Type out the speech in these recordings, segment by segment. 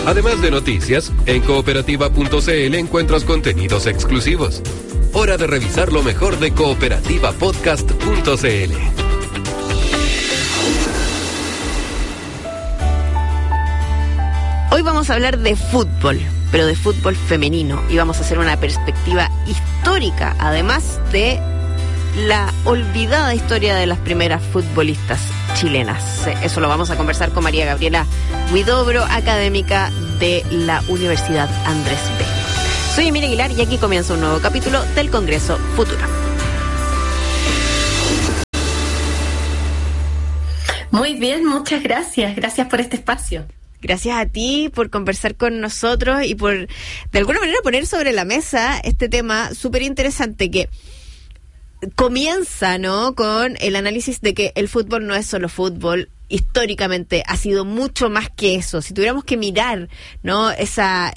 Además de noticias, en cooperativa.cl encuentras contenidos exclusivos. Hora de revisar lo mejor de cooperativapodcast.cl. Hoy vamos a hablar de fútbol, pero de fútbol femenino, y vamos a hacer una perspectiva histórica, además de la olvidada historia de las primeras futbolistas chilenas. Eso lo vamos a conversar con María Gabriela Huidobro, académica de la Universidad Andrés Bello. Soy Emilia Aguilar y aquí comienza un nuevo capítulo del Congreso Futuro. Muy bien, muchas gracias. Gracias por este espacio. Gracias a ti por conversar con nosotros y por, de alguna manera, poner sobre la mesa este tema súper interesante que comienza, ¿no?, con el análisis de que el fútbol no es solo fútbol. Históricamente ha sido mucho más que eso. Si tuviéramos que mirar, ¿no?, esa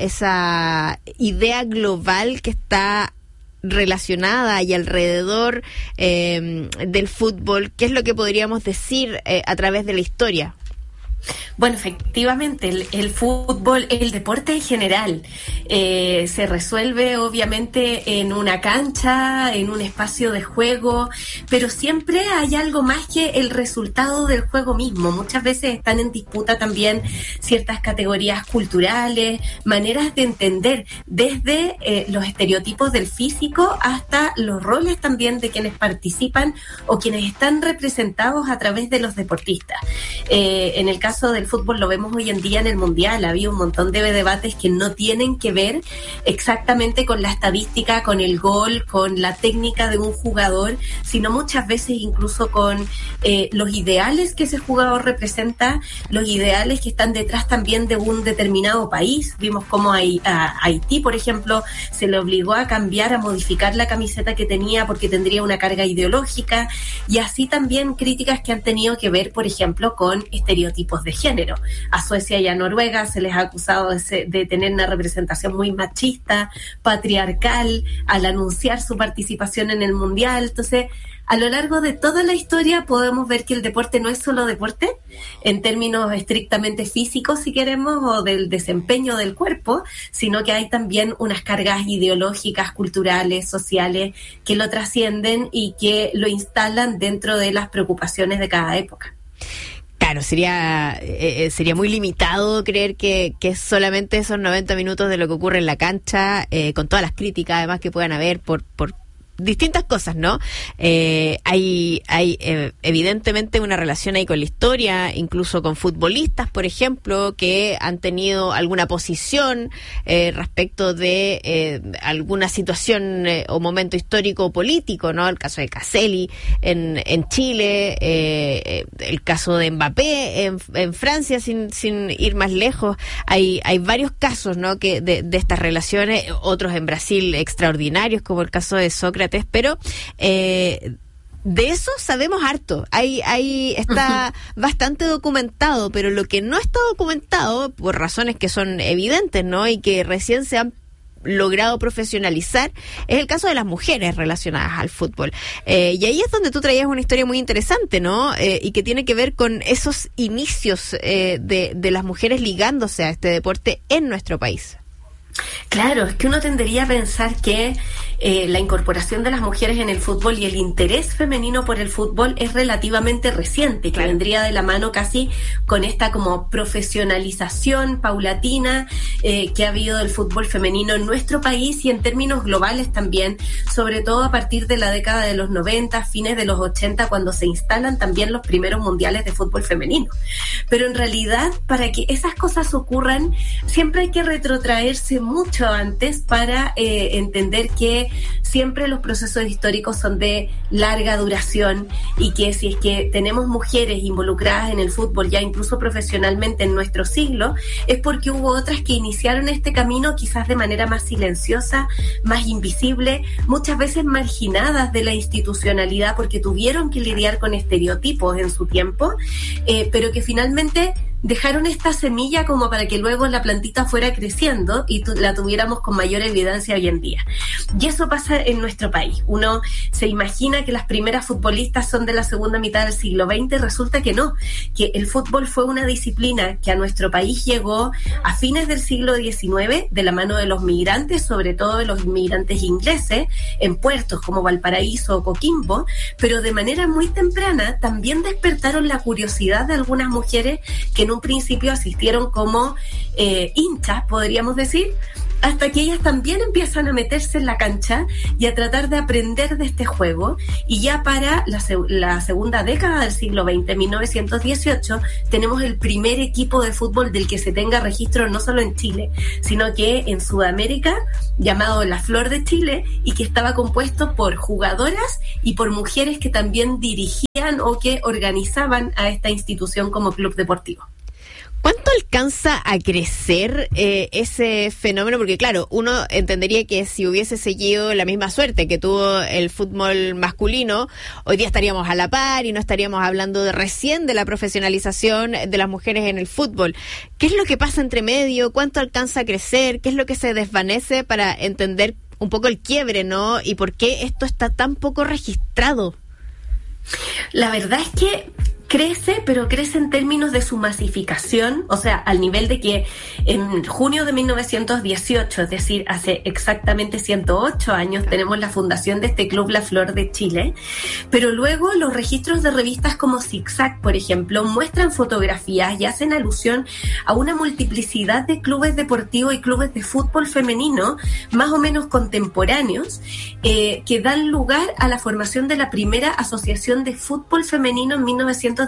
idea global que está relacionada y alrededor del fútbol, ¿qué es lo que podríamos decir a través de la historia? Bueno, efectivamente, el fútbol, el deporte en general, se resuelve obviamente en una cancha, en un espacio de juego, pero siempre hay algo más que el resultado del juego mismo. Muchas veces están en disputa también ciertas categorías culturales, maneras de entender, desde los estereotipos del físico hasta los roles también de quienes participan o quienes están representados a través de los deportistas. En el caso del fútbol lo vemos hoy en día en el Mundial. Había un montón de debates que no tienen que ver exactamente con la estadística, con el gol, con la técnica de un jugador, sino muchas veces incluso con los ideales que ese jugador representa, los ideales que están detrás también de un determinado país. Vimos cómo a Haití, por ejemplo, se le obligó a cambiar, a modificar la camiseta que tenía porque tendría una carga ideológica, y así también críticas que han tenido que ver, por ejemplo, con estereotipos de género. A Suecia y a Noruega se les ha acusado de tener una representación muy machista, patriarcal, al anunciar su participación en el Mundial. Entonces, a lo largo de toda la historia podemos ver que el deporte no es solo deporte, en términos estrictamente físicos, si queremos, o del desempeño del cuerpo, sino que hay también unas cargas ideológicas, culturales, sociales, que lo trascienden y que lo instalan dentro de las preocupaciones de cada época. Claro, sería muy limitado creer que solamente esos 90 minutos de lo que ocurre en la cancha, con todas las críticas además que puedan haber por distintas cosas, ¿no? Hay evidentemente una relación ahí con la historia, incluso con futbolistas, por ejemplo, que han tenido alguna posición respecto de alguna situación o momento histórico o político, ¿no? El caso de Caselli en Chile, el caso de Mbappé en Francia, sin ir más lejos. Hay varios casos, ¿no?, que de estas relaciones, otros en Brasil extraordinarios, como el caso de Sócrates, pero de eso sabemos harto. Ahí está bastante documentado, pero lo que no está documentado, por razones que son evidentes, ¿no?, y que recién se han logrado profesionalizar, es el caso de las mujeres relacionadas al fútbol. Y ahí es donde tú traías una historia muy interesante, ¿no? Y que tiene que ver con esos inicios de las mujeres ligándose a este deporte en nuestro país. Claro, es que uno tendería a pensar que la incorporación de las mujeres en el fútbol y el interés femenino por el fútbol es relativamente reciente, que vendría de la mano casi con esta como profesionalización paulatina que ha habido del fútbol femenino en nuestro país y en términos globales también, sobre todo a partir de la década de los 90, fines de los 80, cuando se instalan también los primeros mundiales de fútbol femenino. Pero en realidad, para que esas cosas ocurran, siempre hay que retrotraerse mucho antes para entender que siempre los procesos históricos son de larga duración y que si es que tenemos mujeres involucradas en el fútbol ya incluso profesionalmente en nuestro siglo, es porque hubo otras que iniciaron este camino quizás de manera más silenciosa, más invisible, muchas veces marginadas de la institucionalidad porque tuvieron que lidiar con estereotipos en su tiempo, pero que finalmente dejaron esta semilla como para que luego la plantita fuera creciendo y la tuviéramos con mayor evidencia hoy en día. Y eso pasa en nuestro país. Uno se imagina que las primeras futbolistas son de la segunda mitad del siglo XX, resulta que no, que el fútbol fue una disciplina que a nuestro país llegó a fines del siglo XIX de la mano de los migrantes, sobre todo de los inmigrantes ingleses, en puertos como Valparaíso o Coquimbo, pero de manera muy temprana también despertaron la curiosidad de algunas mujeres que en un principio asistieron como hinchas, podríamos decir, hasta que ellas también empiezan a meterse en la cancha y a tratar de aprender de este juego. Y ya para la segunda década del siglo XX, 1918, tenemos el primer equipo de fútbol del que se tenga registro no solo en Chile, sino que en Sudamérica, llamado La Flor de Chile, y que estaba compuesto por jugadoras y por mujeres que también dirigían o que organizaban a esta institución como club deportivo. ¿Cuánto alcanza a crecer ese fenómeno? Porque claro, uno entendería que si hubiese seguido la misma suerte que tuvo el fútbol masculino, hoy día estaríamos a la par y no estaríamos hablando recién de la profesionalización de las mujeres en el fútbol. ¿Qué es lo que pasa entre medio? ¿Cuánto alcanza a crecer? ¿Qué es lo que se desvanece para entender un poco el quiebre, ¿no? ¿Y por qué esto está tan poco registrado? La verdad es que crece, pero crece en términos de su masificación, o sea, al nivel de que en junio de 1918, es decir, hace exactamente 108 años, tenemos la fundación de este club La Flor de Chile, pero luego los registros de revistas como Zigzag, por ejemplo, muestran fotografías y hacen alusión a una multiplicidad de clubes deportivos y clubes de fútbol femenino, más o menos contemporáneos, que dan lugar a la formación de la primera asociación de fútbol femenino en 1919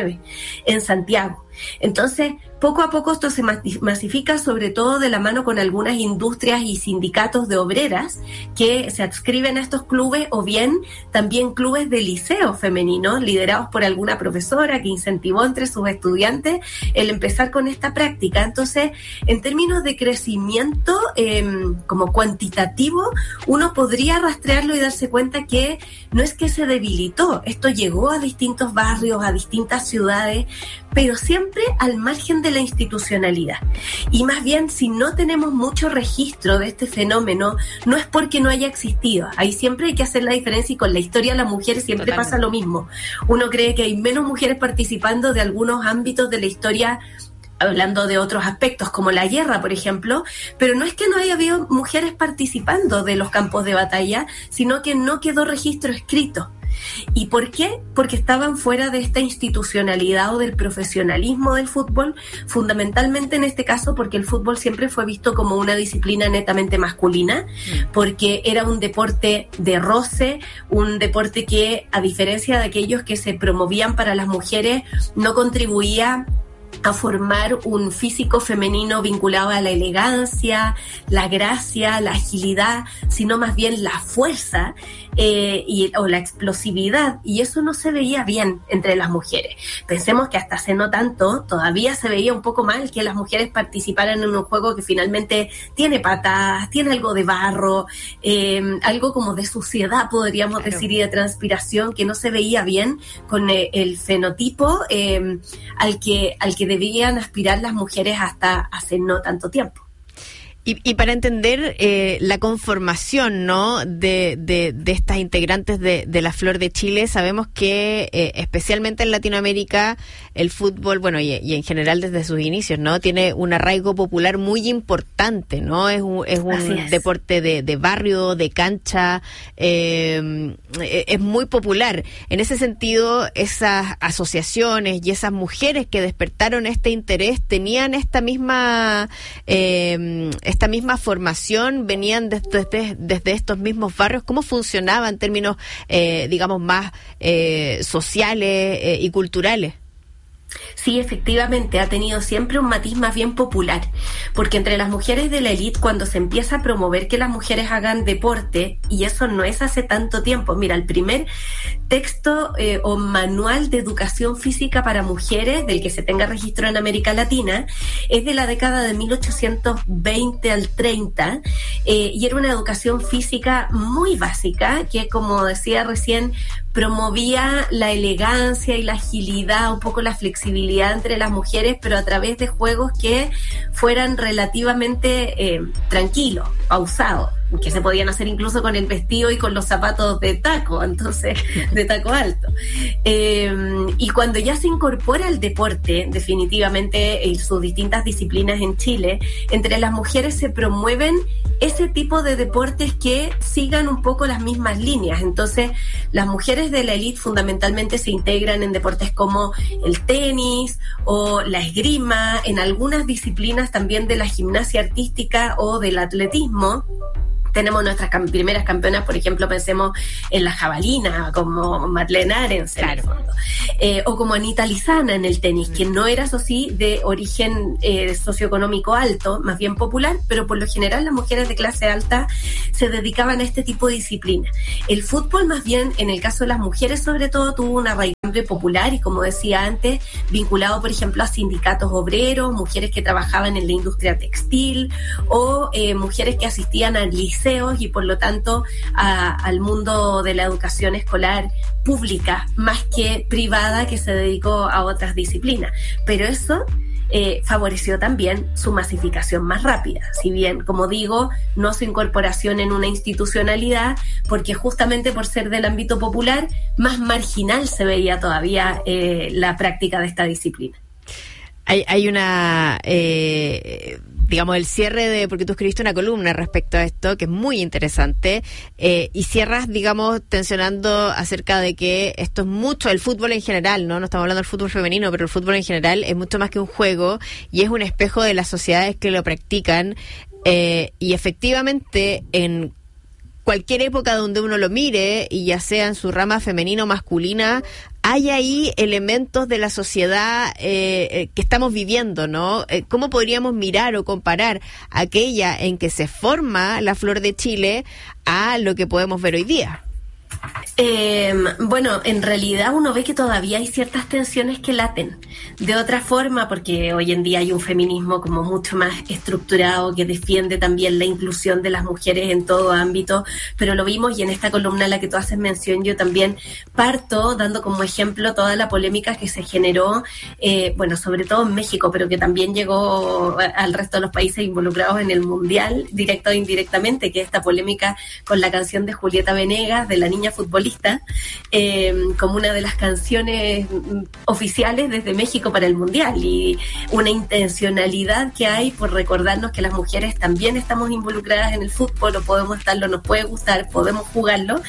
en Santiago. Entonces, poco a poco esto se masifica, sobre todo de la mano con algunas industrias y sindicatos de obreras que se adscriben a estos clubes, o bien también clubes de liceo femenino liderados por alguna profesora que incentivó entre sus estudiantes el empezar con esta práctica. Entonces, en términos de crecimiento como cuantitativo, uno podría rastrearlo y darse cuenta que no es que se debilitó, esto llegó a distintos barrios, a distintas ciudades, pero siempre al margen de la institucionalidad. Y más bien, si no tenemos mucho registro de este fenómeno, no es porque no haya existido. Ahí siempre hay que hacer la diferencia, y con la historia de las mujeres siempre Totalmente. Pasa lo mismo. Uno cree que hay menos mujeres participando de algunos ámbitos de la historia, hablando de otros aspectos como la guerra, por ejemplo, pero no es que no haya habido mujeres participando de los campos de batalla, sino que no quedó registro escrito. ¿Y por qué? Porque estaban fuera de esta institucionalidad o del profesionalismo del fútbol, fundamentalmente en este caso porque el fútbol siempre fue visto como una disciplina netamente masculina, porque era un deporte de roce, un deporte que, a diferencia de aquellos que se promovían para las mujeres, no contribuía a formar un físico femenino vinculado a la elegancia, la gracia, la agilidad, sino más bien la fuerza o la explosividad, y eso no se veía bien entre las mujeres. Pensemos que hasta hace no tanto todavía se veía un poco mal que las mujeres participaran en un juego que finalmente tiene patas, tiene algo de barro, algo como de suciedad, podríamos decir, y de transpiración, que no se veía bien con el fenotipo al que debían aspirar las mujeres hasta hace no tanto tiempo. Y para entender la conformación, ¿no?, de estas integrantes de la Flor de Chile, sabemos que especialmente en Latinoamérica el fútbol, bueno, y en general desde sus inicios, ¿no?, tiene un arraigo popular muy importante, ¿no? Es un deporte de barrio, de cancha, es muy popular. En ese sentido, esas asociaciones y esas mujeres que despertaron este interés tenían esta misma formación, venían desde estos mismos barrios. ¿Cómo funcionaba en términos, digamos, más sociales y culturales? Sí, efectivamente, ha tenido siempre un matiz más bien popular, porque entre las mujeres de la élite, cuando se empieza a promover que las mujeres hagan deporte, y eso no es hace tanto tiempo, mira, el primer texto o manual de educación física para mujeres, del que se tenga registro en América Latina, es de la década de 1820 al 30, y era una educación física muy básica, que, como decía recién, promovía la elegancia y la agilidad, un poco la flexibilidad entre las mujeres, pero a través de juegos que fueran relativamente tranquilos, pausados, que se podían hacer incluso con el vestido y con los zapatos de taco, entonces de taco alto. Y cuando ya se incorpora el deporte, definitivamente, en sus distintas disciplinas en Chile, entre las mujeres se promueven ese tipo de deportes que sigan un poco las mismas líneas. Entonces, las mujeres de la élite fundamentalmente se integran en deportes como el tenis o la esgrima, en algunas disciplinas también de la gimnasia artística o del atletismo. Tenemos nuestras primeras campeonas, por ejemplo, pensemos en la jabalina, como Madeleine Arens, claro, o como Anita Lizana en el tenis, que no era, eso sí, de origen socioeconómico alto, más bien popular, pero por lo general las mujeres de clase alta se dedicaban a este tipo de disciplina. El fútbol, más bien, en el caso de las mujeres, sobre todo, tuvo una raigambre popular y, como decía antes, vinculado, por ejemplo, a sindicatos obreros, mujeres que trabajaban en la industria textil o mujeres que asistían al liceo y por lo tanto al mundo de la educación escolar pública más que privada, que se dedicó a otras disciplinas. Pero eso favoreció también su masificación más rápida, si bien, como digo, no su incorporación en una institucionalidad, porque justamente por ser del ámbito popular, más marginal se veía todavía la práctica de esta disciplina. Hay una... digamos, el cierre de, porque tú escribiste una columna respecto a esto, que es muy interesante, y cierras, digamos, tensionando acerca de que esto es mucho, el fútbol en general, ¿no? No estamos hablando del fútbol femenino, pero el fútbol en general es mucho más que un juego, y es un espejo de las sociedades que lo practican, y efectivamente, en cualquier época donde uno lo mire, y ya sea en su rama femenina o masculina, hay ahí elementos de la sociedad que estamos viviendo, ¿no? ¿Cómo podríamos mirar o comparar aquella en que se forma la flor de Chile a lo que podemos ver hoy día? Bueno, en realidad uno ve que todavía hay ciertas tensiones que laten. De otra forma, porque hoy en día hay un feminismo como mucho más estructurado que defiende también la inclusión de las mujeres en todo ámbito, pero lo vimos, y en esta columna a la que tú haces mención yo también parto dando como ejemplo toda la polémica que se generó, bueno, sobre todo en México, pero que también llegó al resto de los países involucrados en el Mundial, directa o indirectamente, que es esta polémica con la canción de Julieta Venegas, de la niña futbolista, como una de las canciones oficiales desde México para el Mundial, y una intencionalidad que hay por recordarnos que las mujeres también estamos involucradas en el fútbol, o podemos estarlo, nos puede gustar, podemos jugarlo,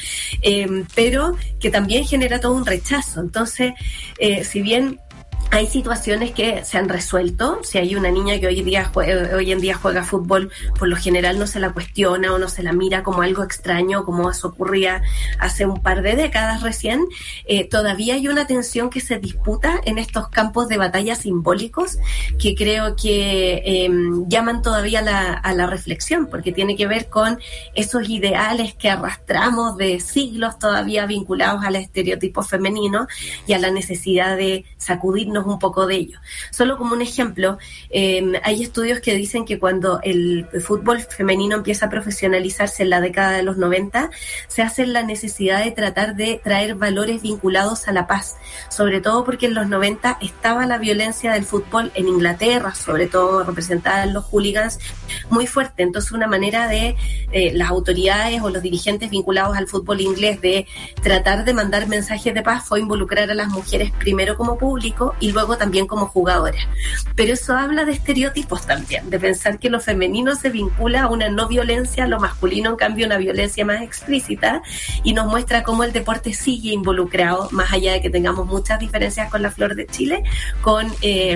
pero que también genera todo un rechazo. Entonces, si bien hay situaciones que se han resuelto. Si hay una niña que hoy en día juega fútbol, por lo general no se la cuestiona o no se la mira como algo extraño, como eso ocurría hace un par de décadas recién. Todavía hay una tensión que se disputa en estos campos de batalla simbólicos que creo que llaman todavía a la reflexión, porque tiene que ver con esos ideales que arrastramos de siglos todavía vinculados al estereotipo femenino y a la necesidad de sacudirnos un poco de ello. Solo como un ejemplo, hay estudios que dicen que cuando el fútbol femenino empieza a profesionalizarse en la década de los 90, se hace la necesidad de tratar de traer valores vinculados a la paz, sobre todo porque en los 90 estaba la violencia del fútbol en Inglaterra, sobre todo representada en los hooligans, muy fuerte. Entonces, una manera de las autoridades o los dirigentes vinculados al fútbol inglés de tratar de mandar mensajes de paz fue involucrar a las mujeres primero como público y luego también como jugadoras. Pero eso habla de estereotipos también, de pensar que lo femenino se vincula a una no violencia, lo masculino en cambio una violencia más explícita, y nos muestra cómo el deporte sigue involucrado, más allá de que tengamos muchas diferencias con la Flor de Chile, con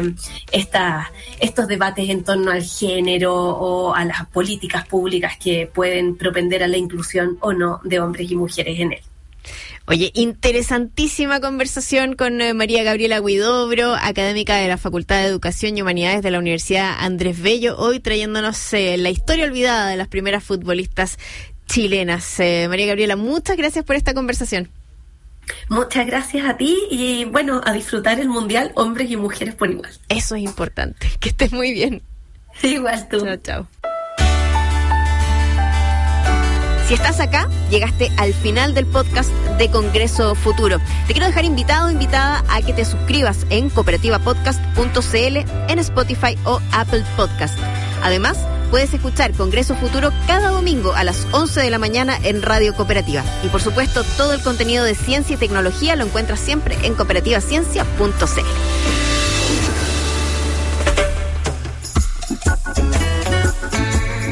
estos debates en torno al género o a las políticas públicas que pueden propender a la inclusión o no de hombres y mujeres en él. Oye, interesantísima conversación con María Gabriela Huidobro, académica de la Facultad de Educación y Humanidades de la Universidad Andrés Bello, hoy trayéndonos la historia olvidada de las primeras futbolistas chilenas. María Gabriela, muchas gracias por esta conversación. Muchas gracias a ti y bueno, a disfrutar el Mundial, hombres y mujeres por igual. Eso es importante, que estés muy bien. Igual tú. Chao, chao. Si estás acá, llegaste al final del podcast de Congreso Futuro. Te quiero dejar invitado o invitada a que te suscribas en cooperativapodcast.cl, en Spotify o Apple Podcast. Además, puedes escuchar Congreso Futuro cada domingo a las 11 de la mañana en Radio Cooperativa. Y por supuesto, todo el contenido de ciencia y tecnología lo encuentras siempre en cooperativaciencia.cl.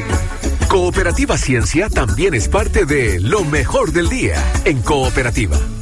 Cooperativa Ciencia también es parte de Lo Mejor del Día en Cooperativa.